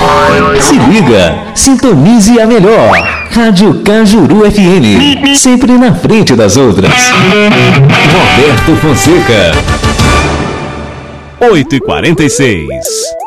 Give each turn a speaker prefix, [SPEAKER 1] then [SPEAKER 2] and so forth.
[SPEAKER 1] Se liga, sintonize a melhor. Rádio Cajuru FM, sempre na frente das outras. Roberto Fonseca.
[SPEAKER 2] 8h46.